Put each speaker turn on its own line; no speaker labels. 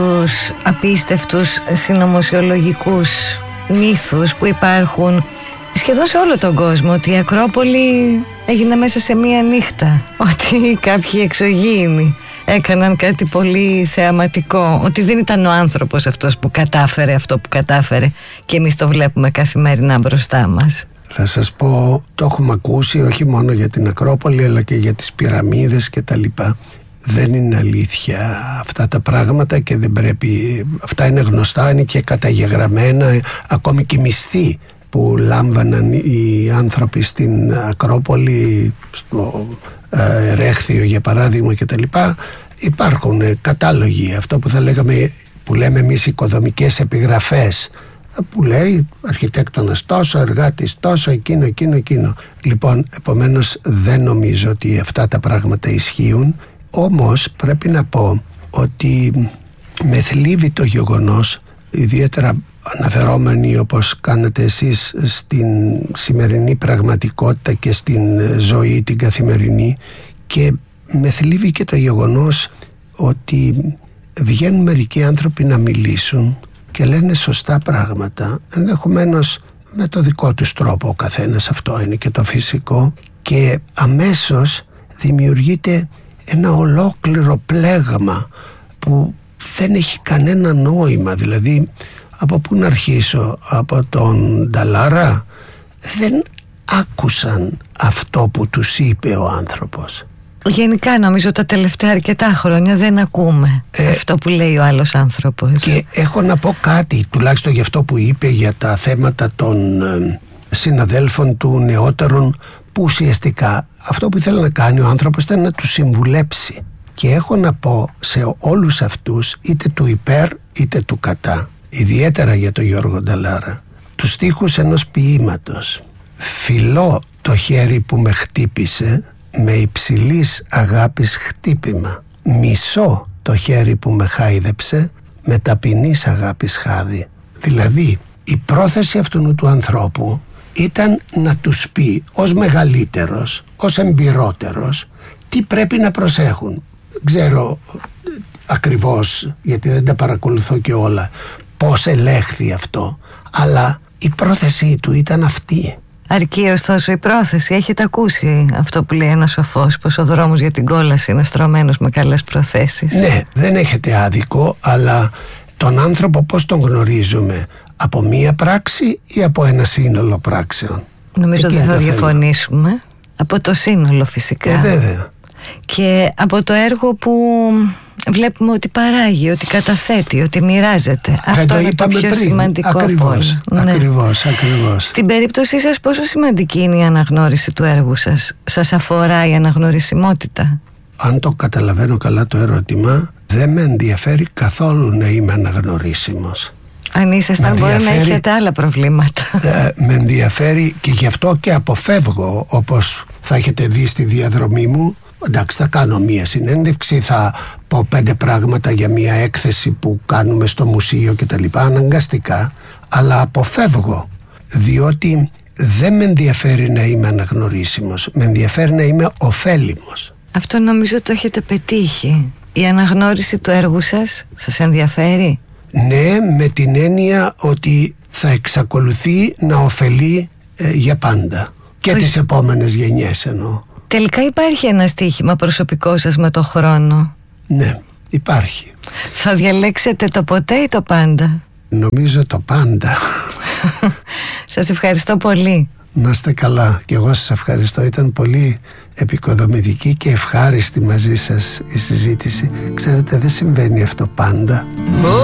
τους απίστευτους συνωμοσιολογικούς μύθους που υπάρχουν σχεδόν σε όλο τον κόσμο, ότι η Ακρόπολη έγινε μέσα σε μία νύχτα, ότι κάποιοι εξωγήινοι έκαναν κάτι πολύ θεαματικό, ότι δεν ήταν ο άνθρωπος αυτός που κατάφερε αυτό που κατάφερε και εμείς το βλέπουμε καθημερινά μπροστά μας.
Θα σας πω, το έχουμε ακούσει όχι μόνο για την Ακρόπολη αλλά και για τις πυραμίδες και τα λοιπά. Δεν είναι αλήθεια αυτά τα πράγματα και δεν πρέπει, αυτά είναι γνωστά, είναι και καταγεγραμμένα, ακόμη και μισθοί που λάμβαναν οι άνθρωποι στην Ακρόπολη, στο Ρέχθιο για παράδειγμα και τα λοιπά, υπάρχουν κατάλογοι, αυτό που θα λέγαμε, που λέμε εμείς οικοδομικές επιγραφές, που λέει αρχιτέκτονας τόσο, εργάτης τόσο, εκείνο. Λοιπόν, επομένως δεν νομίζω ότι αυτά τα πράγματα ισχύουν. Όμως πρέπει να πω ότι με θλίβει το γεγονός, ιδιαίτερα αναφερόμενοι όπως κάνετε εσείς στην σημερινή πραγματικότητα και στην ζωή την καθημερινή, και με θλίβει και το γεγονός ότι βγαίνουν μερικοί άνθρωποι να μιλήσουν και λένε σωστά πράγματα, ενδεχομένως με το δικό τους τρόπο ο καθένας, αυτό είναι και το φυσικό, και αμέσως δημιουργείται ένα ολόκληρο πλέγμα που δεν έχει κανένα νόημα. Δηλαδή, από πού να αρχίσω? Από τον Νταλάρα? Δεν άκουσαν αυτό που τους είπε ο άνθρωπος.
Γενικά νομίζω τα τελευταία αρκετά χρόνια δεν ακούμε αυτό που λέει ο άλλος άνθρωπος.
Και έχω να πω κάτι, τουλάχιστον για αυτό που είπε για τα θέματα των συναδέλφων του νεότερων, που ουσιαστικά αυτό που ήθελε να κάνει ο άνθρωπος ήταν να τους συμβουλέψει. Και έχω να πω σε όλους αυτούς, είτε του υπέρ είτε του κατά, ιδιαίτερα για τον Γιώργο Νταλάρα, τους στίχους ενός ποίηματος. Φιλώ το χέρι που με χτύπησε με υψηλής αγάπης χτύπημα. Μισώ το χέρι που με χάιδεψε με ταπεινής αγάπης χάδι. Δηλαδή η πρόθεση αυτού του ανθρώπου ήταν να τους πει ως μεγαλύτερος, ως εμπειρότερος, τι πρέπει να προσέχουν. Ξέρω ακριβώς, γιατί δεν τα παρακολουθώ και όλα, πώς ελέγχθη αυτό, αλλά η πρόθεσή του ήταν αυτή.
Αρκεί ωστόσο η πρόθεση. Έχετε ακούσει αυτό που λέει ένας σοφός, πως ο δρόμος για την κόλαση είναι στρωμένος με καλές προθέσεις?
Ναι, δεν έχετε άδικο, αλλά τον άνθρωπο πώς τον γνωρίζουμε? Από μία πράξη ή από ένα σύνολο πράξεων?
Νομίζω δεν θα διαφωνήσουμε. Από το σύνολο φυσικά.
Βέβαια. Και
από το έργο που βλέπουμε ότι παράγει, ότι καταθέτει, ότι μοιράζεται.
Αυτό είναι το πιο σημαντικό. Ακριβώς.
Στην περίπτωσή σας, πόσο σημαντική είναι η αναγνώριση του έργου σας? Σας αφορά η αναγνωρισιμότητα?
Αν το καταλαβαίνω καλά το ερώτημα, δεν με ενδιαφέρει καθόλου να είμαι αναγνωρίσιμος.
Αν ήσασταν μπορεί να έχετε άλλα προβλήματα.
Με ενδιαφέρει και γι' αυτό και αποφεύγω, όπως θα έχετε δει στη διαδρομή μου. Εντάξει, θα κάνω μία συνέντευξη, θα πω 5 πράγματα για μία έκθεση που κάνουμε στο μουσείο και τα λοιπά, αναγκαστικά, αλλά αποφεύγω, διότι δεν με ενδιαφέρει να είμαι αναγνωρίσιμος, με ενδιαφέρει να είμαι ωφέλιμος.
Αυτό νομίζω το έχετε πετύχει. Η αναγνώριση του έργου σας ενδιαφέρει?
Ναι, με την έννοια ότι θα εξακολουθεί να ωφελεί για πάντα και τις επόμενες γενιές εννοώ.
Τελικά υπάρχει ένα στοίχημα προσωπικό σας με το χρόνο?
Ναι, υπάρχει.
Θα διαλέξετε το ποτέ ή το πάντα?
Νομίζω το πάντα.
Σας ευχαριστώ πολύ.
Να είστε καλά, και εγώ σας ευχαριστώ. Ήταν πολύ επικοδομητική και ευχάριστη μαζί σας η συζήτηση. Ξέρετε, δεν συμβαίνει αυτό πάντα.